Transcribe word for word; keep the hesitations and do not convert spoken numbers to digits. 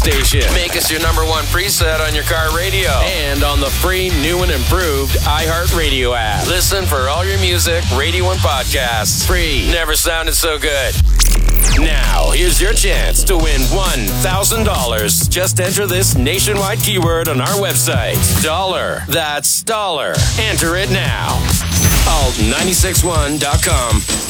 station. Make us your number one preset on your car radio and on the free, new and improved iHeartRadio app. Listen for all your music, radio, and podcasts. Free. Never sounded so good. Now, here's your chance to win one thousand dollars. Just enter this nationwide keyword on our website. Dollar. That's dollar. Enter it now. alt nine six one dot com.